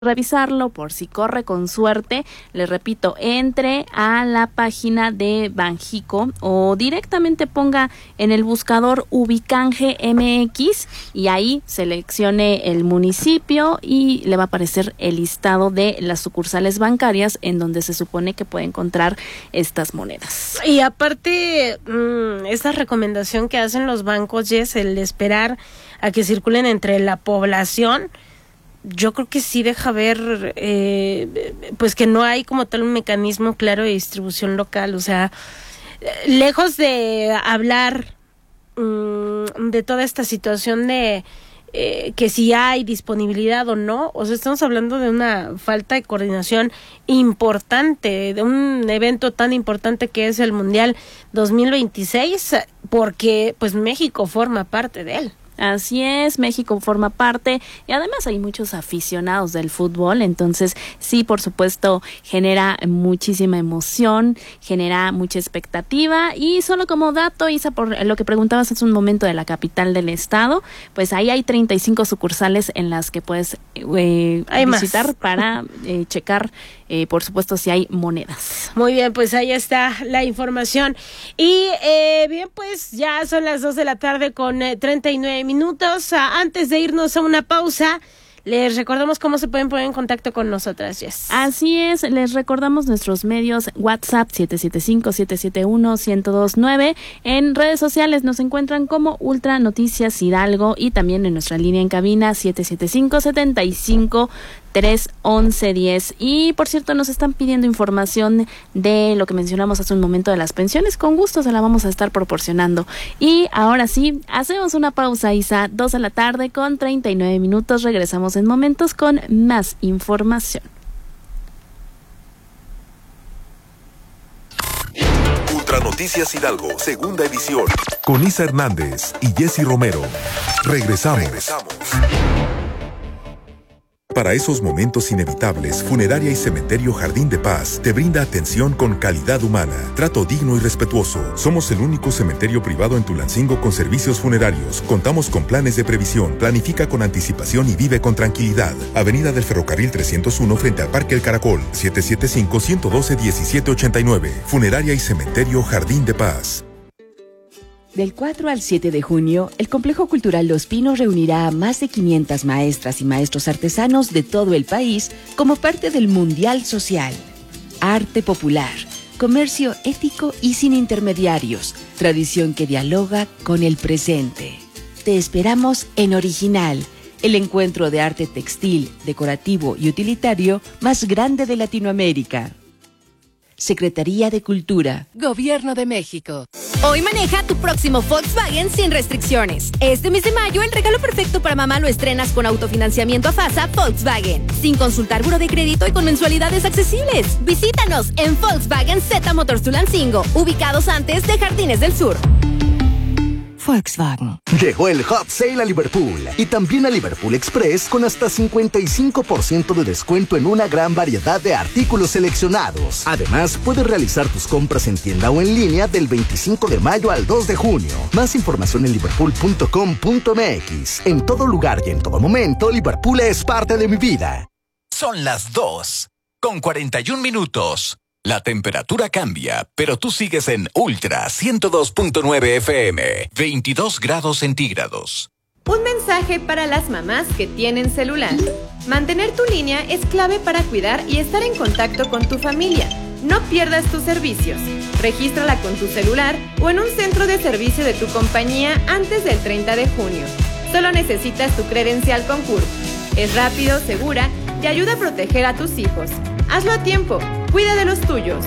revisarlo por si corre con suerte. Les repito, entre a la página de Banxico o directamente ponga en el buscador Ubicange MX y ahí seleccione el municipio y le va a aparecer el listado de las sucursales bancarias en donde se supone que puede encontrar estas monedas. Y aparte, esta recomendación que hacen los bancos, Jess, el esperar a que circulen entre la población, yo creo que sí deja ver pues que no hay como tal un mecanismo claro de distribución local. O sea, lejos de hablar de toda esta situación de que si hay disponibilidad o no, o sea, estamos hablando de una falta de coordinación importante, de un evento tan importante que es el Mundial 2026, porque pues México forma parte de él. Así es, México forma parte y además hay muchos aficionados del fútbol, entonces sí, por supuesto, genera muchísima emoción, genera mucha expectativa. Y solo como dato, Isa, por lo que preguntabas hace un momento de la capital del estado, pues ahí hay 35 sucursales en las que puedes visitar más para checar, por supuesto, si hay monedas. Muy bien, pues ahí está la información. Y bien, pues ya son las 2 de la tarde con 39 minutos. Antes de irnos a una pausa, les recordamos cómo se pueden poner en contacto con nosotras, Jess. Así es, les recordamos nuestros medios: WhatsApp 775-771-1029. En redes sociales nos encuentran como Ultra Noticias Hidalgo y también en nuestra línea en cabina 775-75-311-10. Y por cierto, nos están pidiendo información de lo que mencionamos hace un momento de las pensiones. Con gusto se la vamos a estar proporcionando. Y ahora sí, hacemos una pausa, Isa, 2 de la tarde con 39 minutos. Regresamos en momentos con más información. Ultra Noticias Hidalgo, segunda edición, con Isa Hernández y Jessy Romero. Regresamos. Para esos momentos inevitables, Funeraria y Cementerio Jardín de Paz te brinda atención con calidad humana, trato digno y respetuoso. Somos el único cementerio privado en Tulancingo con servicios funerarios. Contamos con planes de previsión, planifica con anticipación y vive con tranquilidad. Avenida del Ferrocarril 301 frente al Parque El Caracol, 775-112-1789. Funeraria y Cementerio Jardín de Paz. Del 4 al 7 de junio, el Complejo Cultural Los Pinos reunirá a más de 500 maestras y maestros artesanos de todo el país como parte del Mundial Social. Arte popular, comercio ético y sin intermediarios, tradición que dialoga con el presente. Te esperamos en Original, el encuentro de arte textil, decorativo y utilitario más grande de Latinoamérica. Secretaría de Cultura. Gobierno de México. Hoy maneja tu próximo Volkswagen sin restricciones. Este mes de mayo, el regalo perfecto para mamá lo estrenas con autofinanciamiento a FASA Volkswagen, sin consultar buró de crédito y con mensualidades accesibles. Visítanos en Volkswagen Z Motors Tulancingo, ubicados antes de Jardines del Sur. Volkswagen. Llegó el Hot Sale a Liverpool y también a Liverpool Express con hasta 55% de descuento en una gran variedad de artículos seleccionados. Además, puedes realizar tus compras en tienda o en línea del 25 de mayo al 2 de junio. Más información en liverpool.com.mx. En todo lugar y en todo momento, Liverpool es parte de mi vida. Son las 2 con 41 minutos. La temperatura cambia, pero tú sigues en Ultra 102.9 FM, 22 grados centígrados. Un mensaje para las mamás que tienen celular. Mantener tu línea es clave para cuidar y estar en contacto con tu familia. No pierdas tus servicios. Regístrala con tu celular o en un centro de servicio de tu compañía antes del 30 de junio. Solo necesitas tu credencial con CURP. Es rápido, segura y ayuda a proteger a tus hijos. Hazlo a tiempo. Cuida de los tuyos.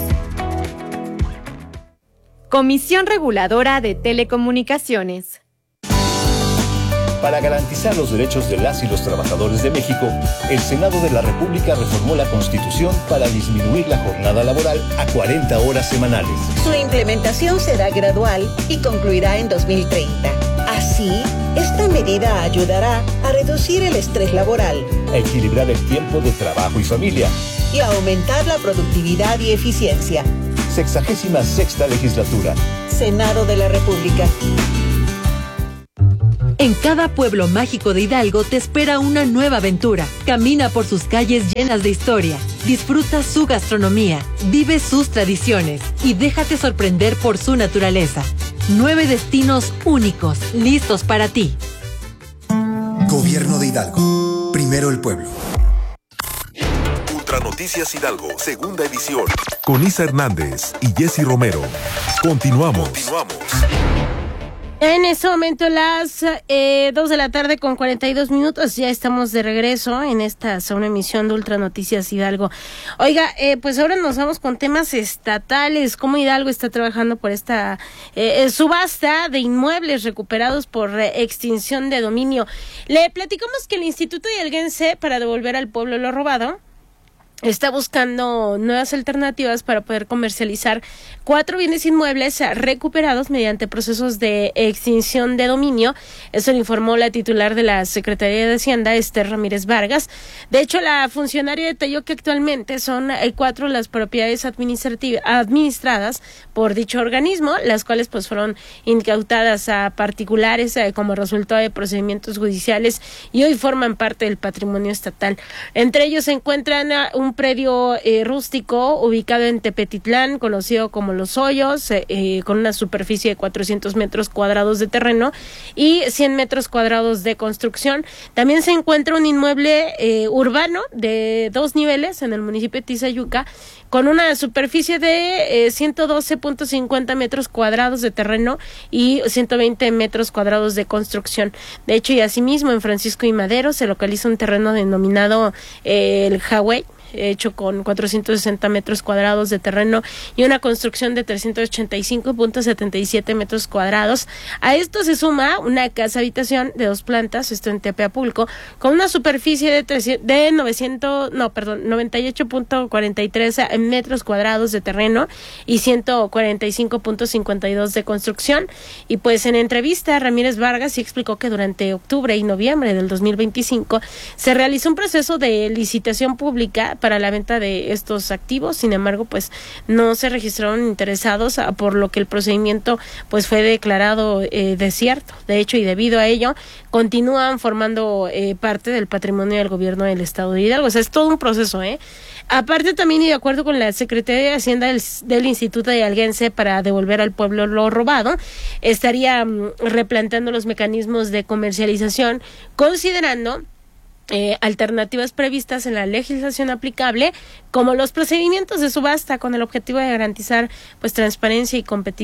Comisión Reguladora de Telecomunicaciones. Para garantizar los derechos de las y los trabajadores de México, el Senado de la República reformó la Constitución para disminuir la jornada laboral a 40 horas semanales. Su implementación será gradual y concluirá en 2030. Así, esta medida ayudará a reducir el estrés laboral, a equilibrar el tiempo de trabajo y familia y a aumentar la productividad y eficiencia. 66ª legislatura. Senado de la República. En cada pueblo mágico de Hidalgo te espera una nueva aventura. Camina por sus calles llenas de historia, disfruta su gastronomía, vive sus tradiciones y déjate sorprender por su naturaleza. 9 destinos únicos, listos para ti. Gobierno de Hidalgo. Primero el pueblo. Ultranoticias Hidalgo, segunda edición. Con Isa Hernández y Jessy Romero. Continuamos. En este momento las 2 de la tarde con 42 minutos, ya estamos de regreso en esta segunda emisión de Ultranoticias Hidalgo. Oiga, pues ahora nos vamos con temas estatales, cómo Hidalgo está trabajando por esta subasta de inmuebles recuperados por extinción de dominio. Le platicamos que el Instituto Hidalguense para devolver al pueblo lo robado está buscando nuevas alternativas para poder comercializar 4 bienes inmuebles recuperados mediante procesos de extinción de dominio. Eso lo informó la titular de la Secretaría de Hacienda, Esther Ramírez Vargas. De hecho, la funcionaria detalló que actualmente son 4 las propiedades administradas por dicho organismo, las cuales pues fueron incautadas a particulares como resultado de procedimientos judiciales y hoy forman parte del patrimonio estatal. Entre ellos se encuentran un predio rústico ubicado en Tepetitlán, conocido como Los Hoyos, con una superficie de 400 metros cuadrados de terreno y 100 metros cuadrados de construcción. También se encuentra un inmueble urbano de 2 niveles en el municipio de Tizayuca, con una superficie de 112.50 metros cuadrados de terreno y 120 metros cuadrados de construcción. De hecho, y asimismo en Francisco y Madero se localiza un terreno denominado el Hawái, hecho con 460 metros cuadrados de terreno y una construcción de 385.77 metros cuadrados. A esto se suma una casa habitación de 2 plantas, esto en Tepeapulco, con una superficie de 98.43 metros cuadrados de terreno y 145.52 de construcción. Y pues en entrevista Ramírez Vargas sí explicó que durante octubre y noviembre del 2025 se realizó un proceso de licitación pública para la venta de estos activos. Sin embargo, pues no se registraron interesados, por lo que el procedimiento pues fue declarado desierto. De hecho, y debido a ello, continúan formando parte del patrimonio del gobierno del estado de Hidalgo. O sea, es todo un proceso, Aparte también, y de acuerdo con la Secretaría de Hacienda del Instituto Hidalguense para devolver al pueblo lo robado, estaría replanteando los mecanismos de comercialización, considerando alternativas previstas en la legislación aplicable, como los procedimientos de subasta, con el objetivo de garantizar pues transparencia y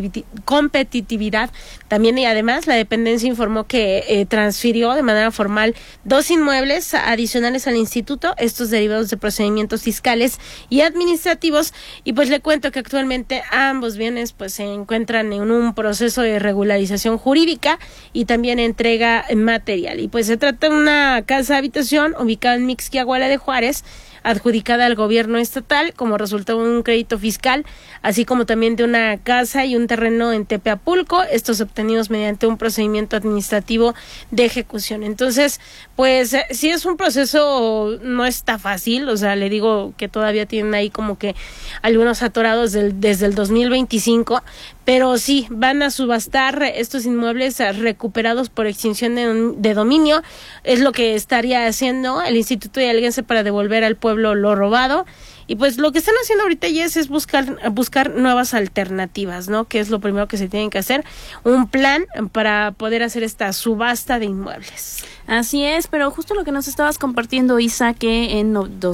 competitividad. También, y además, la dependencia informó que transfirió de manera formal 2 inmuebles adicionales al instituto, estos derivados de procedimientos fiscales y administrativos, y pues le cuento que actualmente ambos bienes pues se encuentran en un proceso de regularización jurídica y también entrega material. Y pues se trata de una casa habitación ubicada en Mixquiahuala de Juárez, adjudicada al gobierno estatal como resultado de un crédito fiscal, así como también de una casa y un terreno en Tepeapulco, estos obtenidos mediante un procedimiento administrativo de ejecución. Entonces, pues sí es un proceso, no está fácil, o sea, le digo que todavía tienen ahí como que algunos atorados desde el 2025, pero sí, van a subastar estos inmuebles recuperados por extinción de dominio. Es lo que estaría haciendo el Instituto Hidalguense para devolver al pueblo lo robado. Y pues lo que están haciendo ahorita, Jess, es buscar nuevas alternativas, ¿no? Que es lo primero que se tienen que hacer, un plan para poder hacer esta subasta de inmuebles. Así es, pero justo lo que nos estabas compartiendo, Isa, que en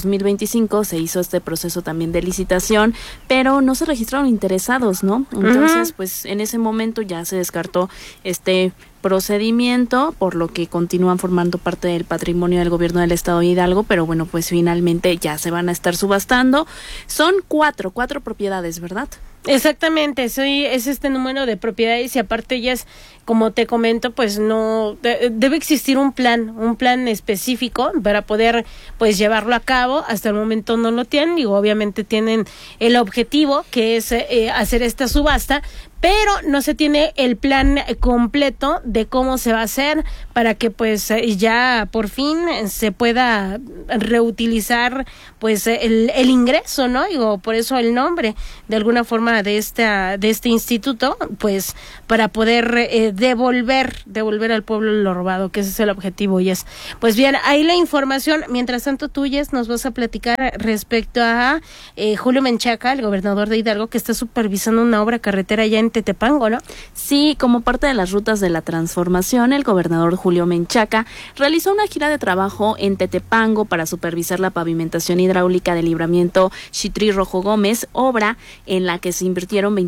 2025 se hizo este proceso también de licitación, pero no se registraron interesados, ¿no? Entonces, pues en ese momento ya se descartó este procedimiento, por lo que continúan formando parte del patrimonio del gobierno del estado de Hidalgo, pero bueno, pues finalmente ya se van a estar subastando. Son cuatro propiedades, ¿verdad? Exactamente, es este número de propiedades, y aparte ya es, como te comento, pues no debe existir un plan específico para poder pues llevarlo a cabo. Hasta el momento no lo tienen, digo, obviamente tienen el objetivo que es hacer esta subasta, pero no se tiene el plan completo de cómo se va a hacer para que pues ya por fin se pueda reutilizar pues el ingreso, ¿no? Digo, por eso el nombre, de alguna forma toma de este instituto, pues para poder devolver al pueblo lo robado, que ese es el objetivo. Y pues bien, ahí la información. Mientras tanto, tú, Jess, nos vas a platicar respecto a Julio Menchaca, el gobernador de Hidalgo, que está supervisando una obra carretera allá en Tetepango, ¿no? Sí, como parte de las rutas de la transformación, el gobernador Julio Menchaca realizó una gira de trabajo en Tetepango para supervisar la pavimentación hidráulica del libramiento Xitri-Rojo Gómez, obra en la que se invirtieron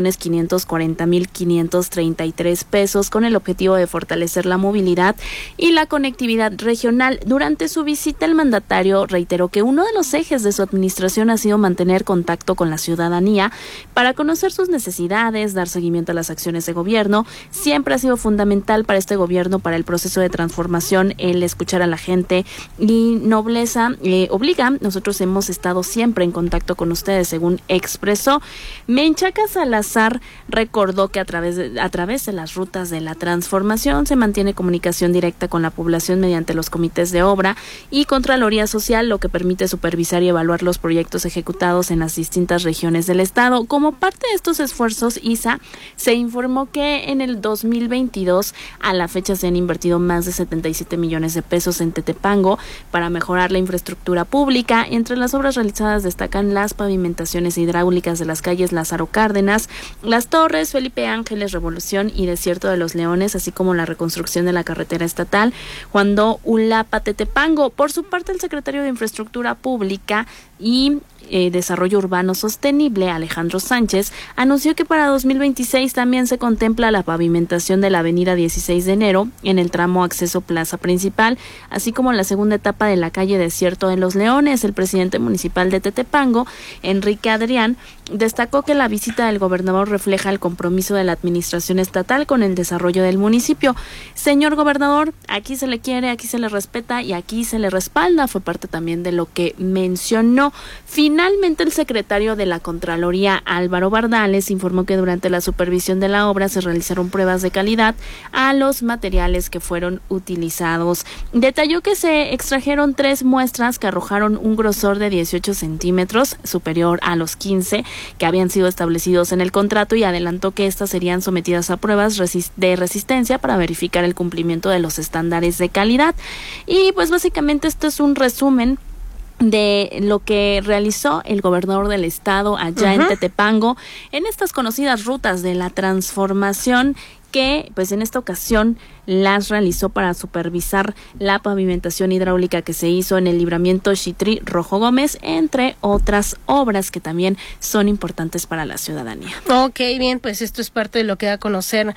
21.540.533 pesos con el objetivo de fortalecer la movilidad y la conectividad regional. Durante su visita, el mandatario reiteró que uno de los ejes de su administración ha sido mantener contacto con la ciudadanía para conocer sus necesidades, dar seguimiento a las acciones de gobierno. Siempre ha sido fundamental para este gobierno, para el proceso de transformación, el escuchar a la gente, y nobleza obliga. Nosotros hemos estado siempre en contacto con ustedes, según expresó. Menchaca Salazar recordó que a través de las rutas de la transformación se mantiene comunicación directa con la población mediante los comités de obra y Contraloría Social, lo que permite supervisar y evaluar los proyectos ejecutados en las distintas regiones del estado. Como parte de estos esfuerzos, ISA se informó que en el 2022 a la fecha se han invertido más de 77 millones de pesos en Tetepango para mejorar la infraestructura pública. Entre las obras realizadas destacan las pavimentaciones hidráulicas de las calles Lázaro Cárdenas, Las Torres, Felipe Ángeles, Revolución y Desierto de los Leones, así como la reconstrucción de la carretera estatal Juandó-Ulapa-Tetepango. Por su parte, el secretario de Infraestructura Pública y Desarrollo Urbano Sostenible, Alejandro Sánchez, anunció que para 2026 también se contempla la pavimentación de la avenida 16 de enero en el tramo acceso Plaza Principal, así como la segunda etapa de la calle Desierto de los Leones. El presidente municipal de Tetepango, Enrique Adrián, destacó que la visita del gobernador refleja el compromiso de la administración estatal con el desarrollo del municipio. Señor gobernador, aquí se le quiere, aquí se le respeta y aquí se le respalda, fue parte también de lo que mencionó. Finalmente, el secretario de la Contraloría, Álvaro Bardales, informó que durante la supervisión de la obra se realizaron pruebas de calidad a los materiales que fueron utilizados. Detalló que se extrajeron 3 muestras que arrojaron un grosor de 18 centímetros, superior a los 15 que habían sido establecidos en el contrato, y adelantó que estas serían sometidas a pruebas de resistencia para verificar el cumplimiento de los estándares de calidad. Y pues básicamente esto es un resumen de lo que realizó el gobernador del estado allá en Tetepango, en estas conocidas rutas de la transformación, que pues en esta ocasión las realizó para supervisar la pavimentación hidráulica que se hizo en el libramiento Xitri-Rojo Gómez, entre otras obras que también son importantes para la ciudadanía. Ok, bien, pues esto es parte de lo que da a conocer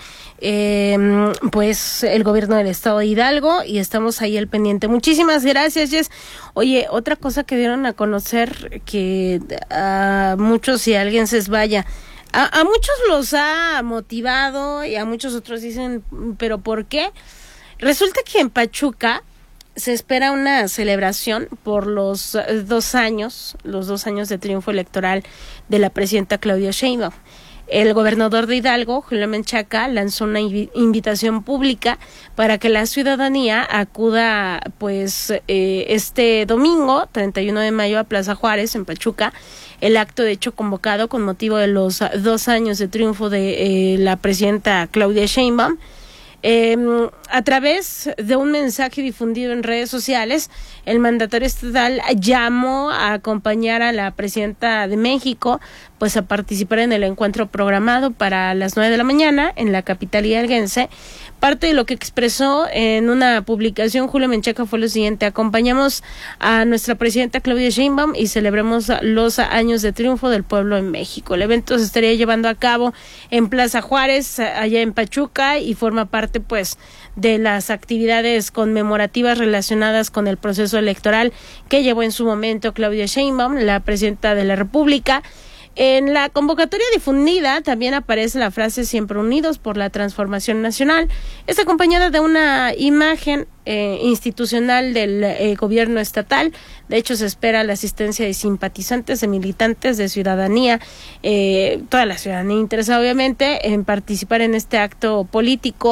pues el gobierno del estado de Hidalgo, y estamos ahí al pendiente. Muchísimas gracias, Jess. Oye, otra cosa que dieron a conocer, que a muchos, si alguien se vaya, a muchos los ha motivado y a muchos otros dicen, ¿pero por qué? Resulta que en Pachuca se espera una celebración por los 2 años de triunfo electoral de la presidenta Claudia Sheinbaum. El gobernador de Hidalgo, Julio Menchaca, lanzó una invitación pública para que la ciudadanía acuda pues este domingo, 31 de mayo, a Plaza Juárez, en Pachuca. El acto, de hecho, convocado con motivo de los 2 años de triunfo de la presidenta Claudia Sheinbaum. A través de un mensaje difundido en redes sociales, el mandatario estatal llamó a acompañar a la presidenta de México pues a participar en el encuentro programado para las 9 de la mañana en la capital hidalguense. Parte de lo que expresó en una publicación Julio Menchaca fue lo siguiente: acompañamos a nuestra presidenta Claudia Sheinbaum y celebremos los años de triunfo del pueblo en México. El evento se estaría llevando a cabo en Plaza Juárez, allá en Pachuca, y forma parte pues de las actividades conmemorativas relacionadas con el proceso electoral que llevó en su momento Claudia Sheinbaum, la presidenta de la República. En la convocatoria difundida también aparece la frase "Siempre unidos por la transformación nacional". Está acompañada de una imagen institucional del gobierno estatal. De hecho, se espera la asistencia de simpatizantes, de militantes, de ciudadanía, toda la ciudadanía interesada obviamente en participar en este acto político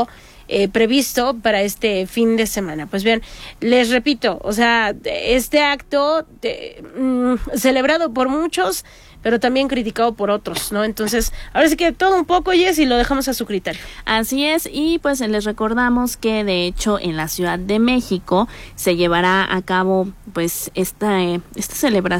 previsto para este fin de semana. Pues bien, les repito, o sea, este acto celebrado por muchos, pero también criticado por otros, ¿no? Entonces, ahora sí que todo un poco, Jess, y lo dejamos a su criterio. Así es, y pues les recordamos que de hecho en la Ciudad de México se llevará a cabo pues esta celebración